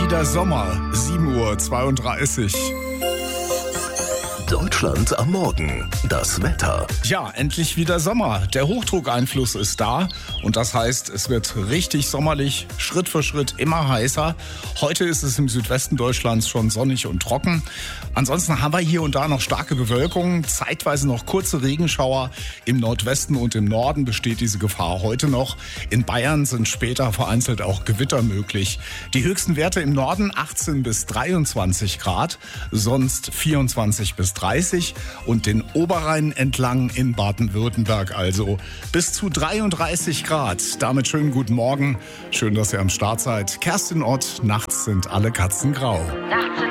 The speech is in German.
wieder Sommer, 7:32 Uhr. Deutschland am Morgen. Das Wetter. Ja, endlich wieder Sommer. Der Hochdruckeinfluss ist da und das heißt, es wird richtig sommerlich, Schritt für Schritt immer heißer. Heute ist es im Südwesten Deutschlands schon sonnig und trocken. Ansonsten haben wir hier und da noch starke Bewölkung, zeitweise noch kurze Regenschauer. Im Nordwesten und im Norden besteht diese Gefahr heute noch. In Bayern sind später vereinzelt auch Gewitter möglich. Die höchsten Werte im Norden 18 bis 23 Grad, sonst 24 bis 30 und den Oberrhein entlang in Baden-Württemberg also bis zu 33 Grad. Damit schönen guten Morgen. Schön, dass ihr am Start seid. Kerstin Ott, nachts sind alle Katzen grau.